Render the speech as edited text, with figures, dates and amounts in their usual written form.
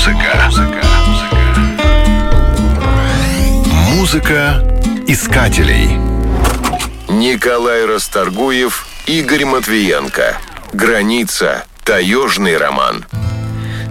Музыка искателей. Николай Расторгуев, Игорь Матвиенко. Граница. Таежный роман.